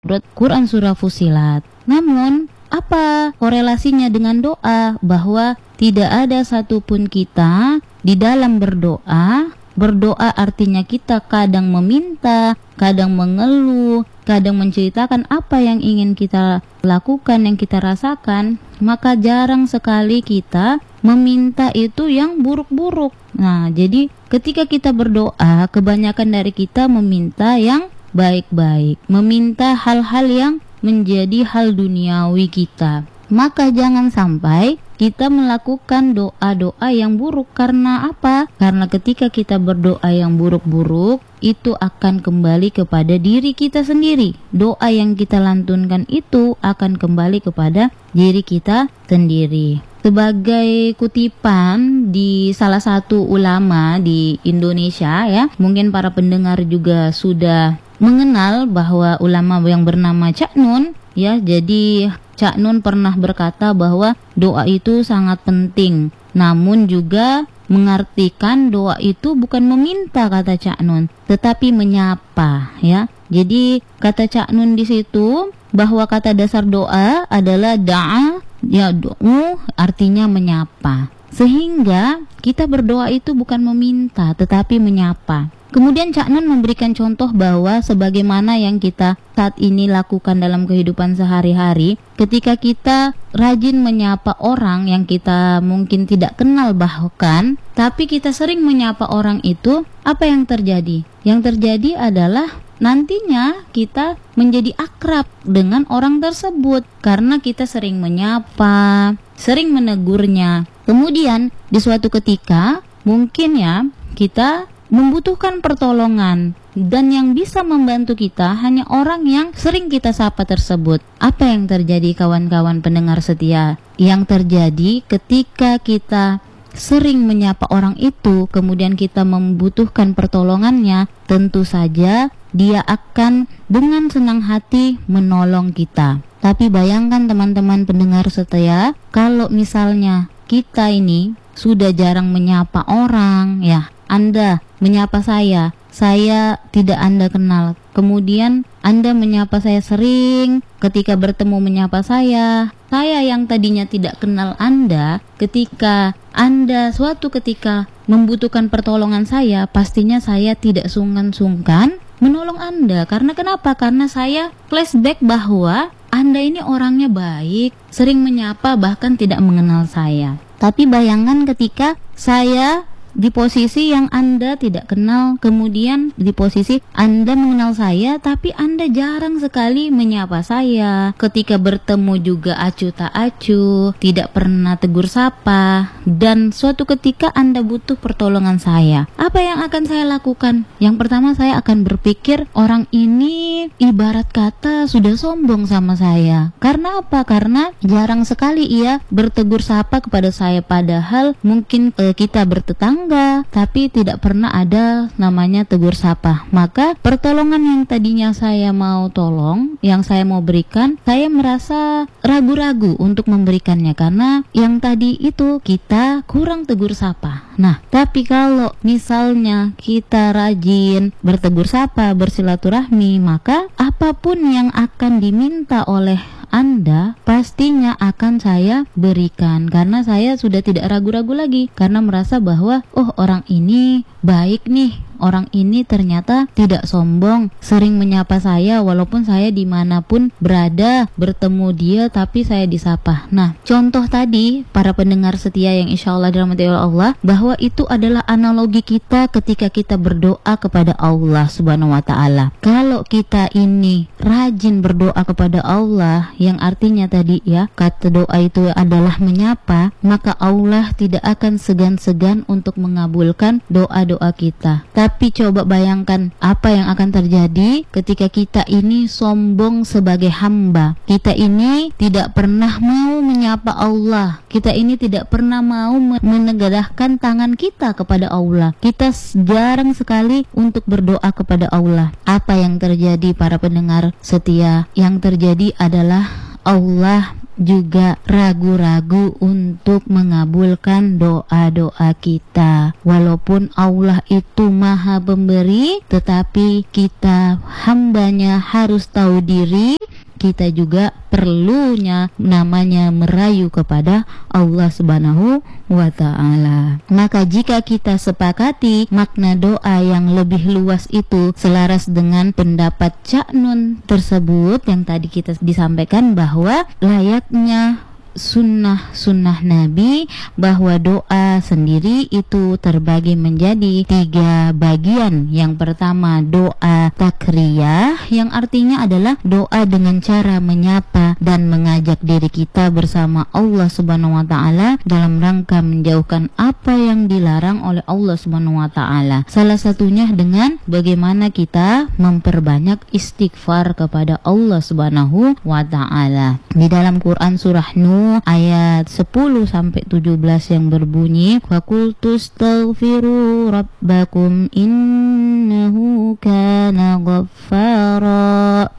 Quran surah Fussilat. Namun, apa korelasinya dengan doa? Bahwa tidak ada satupun kita di dalam berdoa. Berdoa artinya kita kadang meminta, kadang mengeluh, kadang menceritakan apa yang ingin kita lakukan, yang kita rasakan. Maka jarang sekali kita meminta itu yang buruk-buruk. Nah, jadi ketika kita berdoa, kebanyakan dari kita meminta yang baik-baik, meminta hal-hal yang menjadi hal duniawi kita. Maka jangan sampai kita melakukan doa-doa yang buruk. Karena apa? Karena ketika kita berdoa yang buruk-buruk, itu akan kembali kepada diri kita sendiri. Doa yang kita lantunkan itu akan kembali kepada diri kita sendiri. Sebagai kutipan di salah satu ulama di Indonesia ya, mungkin para pendengar juga sudah mengenal bahwa ulama yang bernama Cak Nun ya. Jadi Cak Nun pernah berkata bahwa doa itu sangat penting, namun juga mengartikan doa itu bukan meminta, kata Cak Nun, tetapi menyapa ya. Jadi kata Cak Nun di situ bahwa kata dasar doa adalah da'a ya, do'u artinya menyapa. Sehingga kita berdoa itu bukan meminta tetapi menyapa. Kemudian Cak Nun memberikan contoh bahwa sebagaimana yang kita saat ini lakukan dalam kehidupan sehari-hari, ketika kita rajin menyapa orang yang kita mungkin tidak kenal bahkan, tapi kita sering menyapa orang itu, apa yang terjadi? Yang terjadi adalah nantinya kita menjadi akrab dengan orang tersebut karena kita sering menyapa, sering menegurnya. Kemudian di suatu ketika mungkin ya kita membutuhkan pertolongan dan yang bisa membantu kita hanya orang yang sering kita sapa tersebut. Apa yang terjadi kawan-kawan pendengar setia? Yang terjadi ketika kita sering menyapa orang itu, kemudian kita membutuhkan pertolongannya, tentu saja dia akan dengan senang hati menolong kita. Tapi bayangkan teman-teman pendengar setia, kalau misalnya kita ini sudah jarang menyapa orang ya, Anda menyapa saya tidak Anda kenal. Kemudian Anda menyapa saya sering, ketika bertemu menyapa saya yang tadinya tidak kenal Anda, ketika Anda suatu ketika membutuhkan pertolongan saya, pastinya saya tidak sungkan-sungkan menolong Anda. Karena kenapa? Karena saya flashback bahwa Anda ini orangnya baik, sering menyapa bahkan tidak mengenal saya. Tapi bayangkan ketika saya di posisi yang Anda tidak kenal, kemudian di posisi Anda mengenal saya tapi Anda jarang sekali menyapa saya. Ketika bertemu juga acuh tak acuh, tidak pernah tegur sapa, dan suatu ketika Anda butuh pertolongan saya. Apa yang akan saya lakukan? Yang pertama, saya akan berpikir orang ini ibarat kata sudah sombong sama saya. Karena apa? Karena jarang sekali ia bertegur sapa kepada saya, padahal mungkin kita bertetangga tapi tidak pernah ada namanya tegur sapa. Maka pertolongan yang tadinya saya mau tolong, yang saya mau berikan, saya merasa ragu-ragu untuk memberikannya karena yang tadi itu kita kurang tegur sapa. Nah, tapi kalau misalnya kita rajin bertegur sapa, bersilaturahmi, maka apapun yang akan diminta oleh Anda pastinya akan saya berikan, karena saya sudah tidak ragu-ragu lagi, karena merasa bahwa orang ini baik nih, orang ini ternyata tidak sombong, sering menyapa saya walaupun saya dimanapun berada, bertemu dia tapi saya disapa. Nah, contoh tadi para pendengar setia yang insya Allah dirahmati Allah, bahwa itu adalah analogi kita ketika kita berdoa kepada Allah Subhanahu wa Ta'ala. Kalau kita ini rajin berdoa kepada Allah, yang artinya tadi ya, kata doa itu adalah menyapa, maka Allah tidak akan segan-segan untuk mengabulkan doa-doa kita. Tapi coba bayangkan apa yang akan terjadi ketika kita ini sombong sebagai hamba. Kita ini tidak pernah mau menyapa Allah. Kita ini tidak pernah mau menegakkan tangan kita kepada Allah. Kita jarang sekali untuk berdoa kepada Allah. Apa yang terjadi para pendengar setia? Yang terjadi adalah Allah juga ragu-ragu untuk mengabulkan doa-doa kita. Walaupun Allah itu Maha Pemberi, tetapi kita hambanya harus tahu diri. Kita juga perlunya namanya merayu kepada Allah Subhanahu wa ta'ala. Maka jika kita sepakati makna doa yang lebih luas itu selaras dengan pendapat Cak Nun tersebut yang tadi kita disampaikan, bahwa layaknya sunnah Nabi, bahwa doa sendiri itu terbagi menjadi 3 bagian. Yang pertama doa takriyah, yang artinya adalah doa dengan cara menyapa dan mengajak diri kita bersama Allah Subhanahu wa ta'ala dalam rangka menjauhkan apa yang dilarang oleh Allah Subhanahu wa ta'ala. Salah satunya dengan bagaimana kita memperbanyak istighfar kepada Allah Subhanahu wa ta'ala. Di dalam Quran surah Nuh ayat 10 sampai 17 yang berbunyi, faqultu astaghfiru rabbakum innahu kana ghaffara